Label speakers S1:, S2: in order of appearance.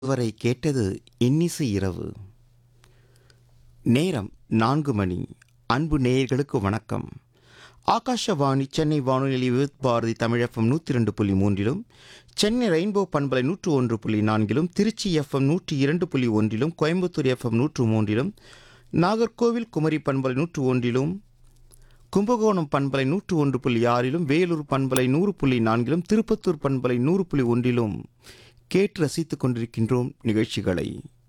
S1: இதுவரை கேட்டது இன்னிசை இரவு. நேரம் 4 மணி. அன்பு நேயர்களுக்கு வணக்கம். ஆகாஷவாணி சென்னை வானொலி with Bharathi Tamil FM 102.3, Chennai rainbow பண்பலை 101.4, திருச்சி FM 102.1, கோயம்புத்தூர் FM 103, நாகர்கோவில் குமரி பண்பலை 101, கும்பகோணம் பண்பலை 101.6, வேலூர் பண்பலை 100.4, திருப்பத்தூர் பண்பலை 100.1 கேட்டு ரசித்துக் கொண்டிருக்கின்றோம் நிகழ்ச்சிகளை.